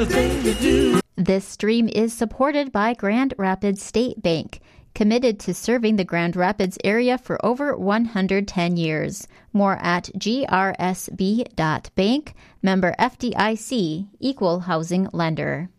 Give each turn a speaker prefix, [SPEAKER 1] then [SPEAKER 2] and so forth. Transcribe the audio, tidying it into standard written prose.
[SPEAKER 1] the thing to do.
[SPEAKER 2] This stream is supported by Grand Rapids State Bank, committed to serving the Grand Rapids area for over 110 years. More at grsb.bank, member FDIC, equal housing lender.